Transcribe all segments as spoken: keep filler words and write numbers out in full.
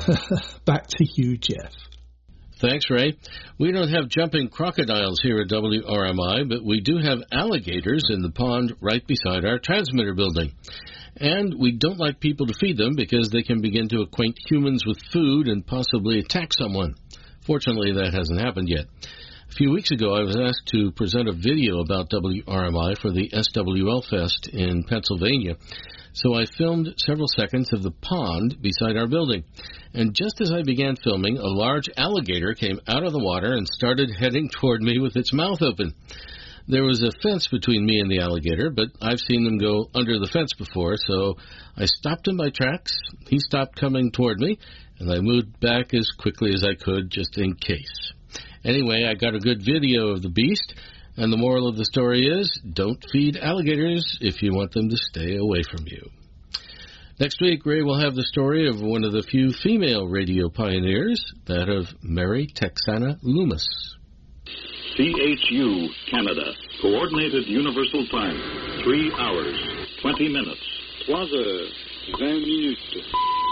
Back to you, Jeff. Thanks, Ray. We don't have jumping crocodiles here at W R M I, but we do have alligators in the pond right beside our transmitter building. And we don't like people to feed them because they can begin to acquaint humans with food and possibly attack someone. Fortunately, that hasn't happened yet. A few weeks ago, I was asked to present a video about W R M I for the S W L Fest in Pennsylvania. So I filmed several seconds of the pond beside our building. And just as I began filming, a large alligator came out of the water and started heading toward me with its mouth open. There was a fence between me and the alligator, but I've seen them go under the fence before, so I stopped in my tracks. He stopped coming toward me, and I moved back as quickly as I could just in case. Anyway, I got a good video of the beast, and the moral of the story is, don't feed alligators if you want them to stay away from you. Next week, Ray will have the story of one of the few female radio pioneers, that of Mary Texana Loomis. C H U, Canada. Coordinated Universal Time. Three hours, twenty minutes. Trois heures, vingt minutes.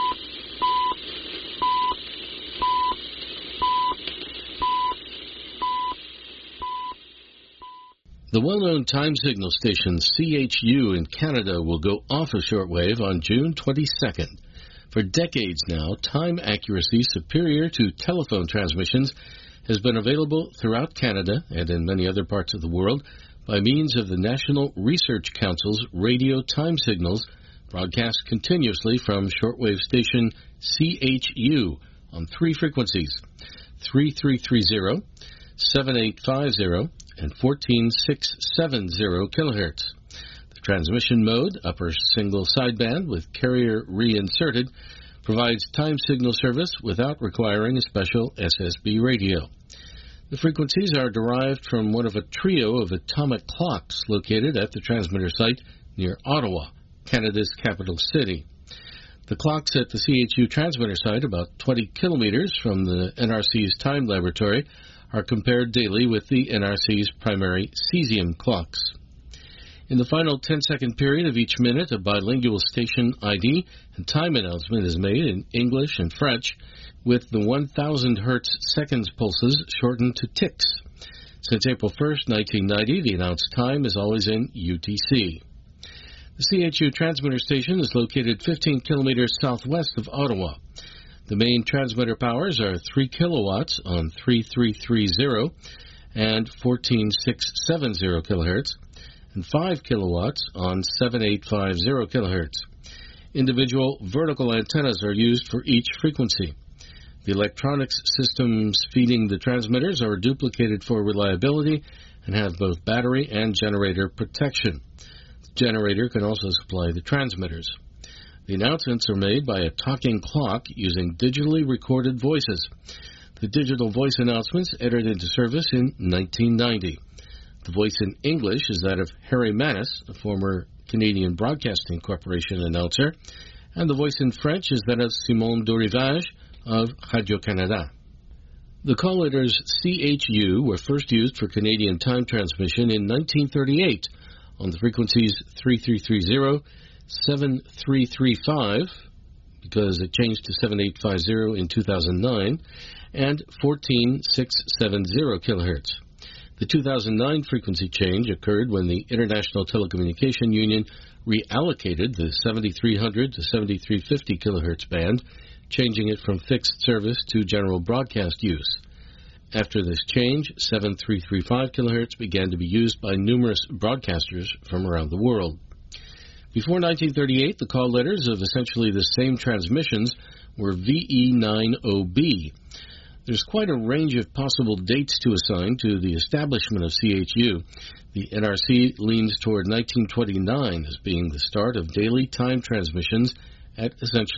The well-known time signal station C H U in Canada will go off of shortwave on June twenty-second. For decades now, time accuracy superior to telephone transmissions has been available throughout Canada and in many other parts of the world by means of the National Research Council's radio time signals broadcast continuously from shortwave station C H U on three frequencies, three three three zero, seven eight five zero, and fourteen six seven zero kilohertz. The transmission mode, upper single sideband with carrier reinserted, provides time signal service without requiring a special S S B radio. The frequencies are derived from one of a trio of atomic clocks located at the transmitter site near Ottawa, Canada's capital city. The clocks at the C H U transmitter site, about twenty kilometers from the N R C's time laboratory, are compared daily with the N R C's primary cesium clocks. In the final ten-second period of each minute, a bilingual station I D and time announcement is made in English and French, with the one thousand hertz seconds pulses shortened to ticks. Since April first, nineteen ninety, the announced time is always in U T C. The C H U transmitter station is located fifteen kilometers southwest of Ottawa. The main transmitter powers are three kilowatts on three three three zero and fourteen six seven zero kilohertz, and five kilowatts on seven eight five zero kilohertz. Individual vertical antennas are used for each frequency. The electronics systems feeding the transmitters are duplicated for reliability and have both battery and generator protection. The generator can also supply the transmitters. The announcements are made by a talking clock using digitally recorded voices. The digital voice announcements entered into service in nineteen ninety. The voice in English is that of Harry Manis, a former Canadian Broadcasting Corporation announcer, and the voice in French is that of Simon Dorivage of Radio-Canada. The call letters C H U were first used for Canadian time transmission in nineteen thirty-eight on the frequencies three three three zero, seven three three five, because it changed to seven eight five zero in two thousand nine, and fourteen six seven zero kilohertz. The two thousand nine frequency change occurred when the International Telecommunication Union reallocated the seventy-three hundred to seventy-three fifty kilohertz band, changing it from fixed service to general broadcast use. After this change, seven three three five kilohertz began to be used by numerous broadcasters from around the world. Before nineteen thirty-eight, the call letters of essentially the same transmissions were V E ninety B. There's quite a range of possible dates to assign to the establishment of C H U. The N R C leans toward nineteen twenty-nine as being the start of daily time transmissions at essentially